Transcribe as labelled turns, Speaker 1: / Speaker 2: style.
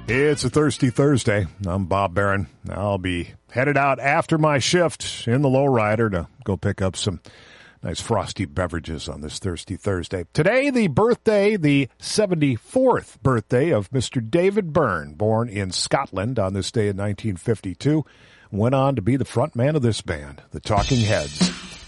Speaker 1: It's a Thirsty Thursday. I'm Bob Barron. I'll be headed out after my shift in the lowrider to go pick up some nice frosty beverages on this Thirsty Thursday. Today, the 74th birthday of Mr. David Byrne, born in Scotland on this day in 1952, went on to be the front man of this band, the Talking Heads.